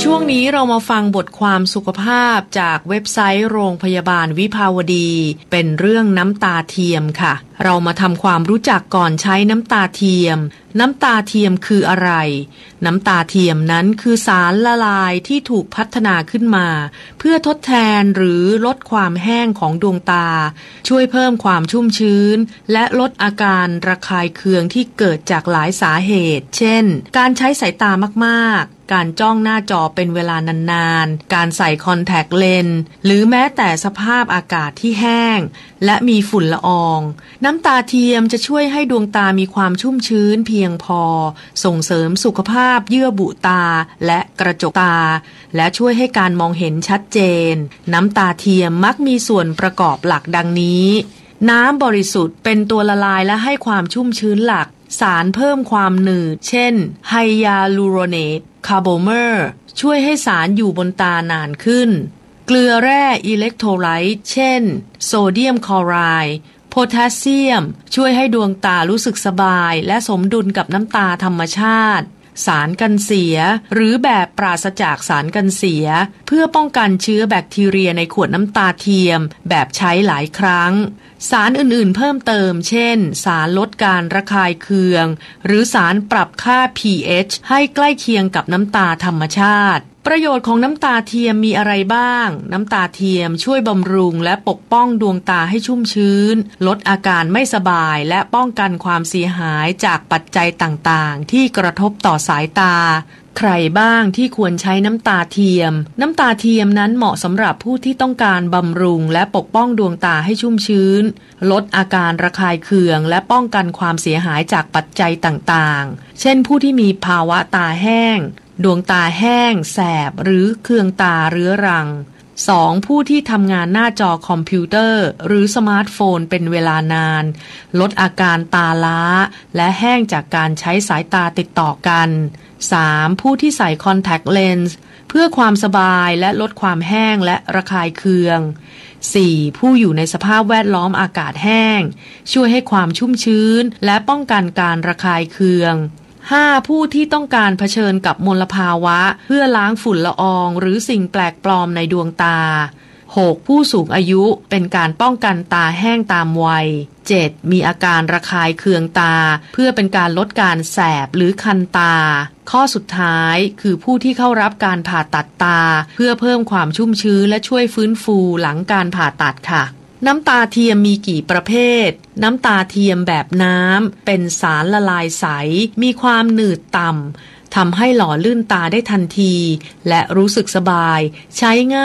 ช่วงนี้เรามาฟังบทความสุขภาพจากเว็บไซต์โรงพยาบาลวิภาวดีเป็นเรื่องน้ำตาเทียมค่ะเรามาทำความรู้จักก่อนใช้น้ำตาเทียมน้ำตาเทียมคืออะไรน้ำตาเทียมนั้นคือสารละลายที่ถูกพัฒนาขึ้นมาเพื่อทดแทนหรือลดความแห้งของดวงตาช่วยเพิ่มความชุ่มชื้นและลดอาการระคายเคืองที่เกิดจากหลายสาเหตุเช่นการใช้สายตามากๆการจ้องหน้าจอเป็นเวลานานๆการใส่คอนแทคเลนส์หรือแม้แต่สภาพอากาศที่แห้งและมีฝุ่นละอองน้ำตาเทียมจะช่วยให้ดวงตามีความชุ่มชื้นเพียงพอส่งเสริมสุขภาพเยื่อบุตาและกระจกตาและช่วยให้การมองเห็นชัดเจนน้ำตาเทียมมักมีส่วนประกอบหลักดังนี้น้ำบริสุทธิ์เป็นตัวละลายและให้ความชุ่มชื้นหลักสารเพิ่มความหนืดเช่นไฮยาลูโรเนตคาร์โบเมอร์ช่วยให้สารอยู่บนตานานขึ้นเกลือแร่อิเล็กโทรไลต์เช่นโซเดียมคลอไรด์โพแทสเซียมช่วยให้ดวงตารู้สึกสบายและสมดุลกับน้ำตาธรรมชาติสารกันเสียหรือแบบปราศจากสารกันเสียเพื่อป้องกันเชื้อแบคทีเรียในขวดน้ำตาเทียมแบบใช้หลายครั้งสารอื่นๆเพิ่มเติมเช่นสารลดการระคายเคืองหรือสารปรับค่า pH ให้ใกล้เคียงกับน้ำตาธรรมชาติประโยชน์ของน้ำตาเทียมมีอะไรบ้างน้ำตาเทียมช่วยบำรุงและปกป้องดวงตาให้ชุ่มชื้นลดอาการไม่สบายและป้องกันความเสียหายจากปัจจัยต่างๆที่กระทบต่อสายตาใครบ้างที่ควรใช้น้ำตาเทียมน้ำตาเทียมนั้นเหมาะสำหรับผู้ที่ต้องการบำรุงและปกป้องดวงตาให้ชุ่มชื้นลดอาการระคายเคืองและป้องกันความเสียหายจากปัจจัยต่างๆเช่นผู้ที่มีภาวะตาแห้งดวงตาแห้งแสบหรือเคืองตาเรื้อรัง 2. ผู้ที่ทำงานหน้าจอคอมพิวเตอร์หรือสมาร์ทโฟนเป็นเวลานานลดอาการตาล้าและแห้งจากการใช้สายตาติดต่อกัน 3. ผู้ที่ใส่คอนแทคเลนส์เพื่อความสบายและลดความแห้งและระคายเคือง 4. ผู้อยู่ในสภาพแวดล้อมอากาศแห้งช่วยให้ความชุ่มชื้นและป้องกันการระคายเคือง 5. ผู้ที่ต้องการเผชิญกับมลภาวะเพื่อล้างฝุ่นละอองหรือสิ่งแปลกปลอมในดวงตา 6. ผู้สูงอายุเป็นการป้องกันตาแห้งตามวัย 7. มีอาการระคายเคืองตาเพื่อเป็นการลดการแสบหรือคันตาข้อสุดท้ายคือผู้ที่เข้ารับการผ่าตัดตาเพื่อเพิ่มความชุ่มชื้นและช่วยฟื้นฟูหลังการผ่าตัดค่ะน้ำตาเทียมมีกี่ประเภทน้ำตาเทียมแบบน้ำเป็นสารละลายใสมีความหนืดต่ำทำให้หล่อลื่นตาได้ทันทีและรู้สึกสบายใช้ง่าย